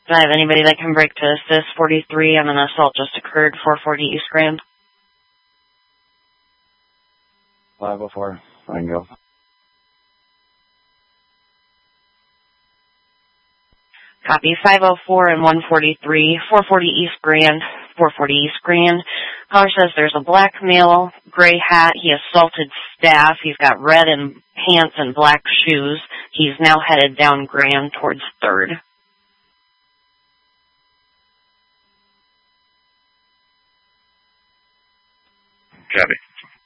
Do I have anybody that can break to assist 43 on an assault just occurred, 440 East Grand? 504. I can go. Copy 504 and 143, 440 East Grand, 440 East Grand. Caller says there's a black male, gray hat. He assaulted staff. He's got red and pants and black shoes. He's now headed down Grand towards 3rd. Copy.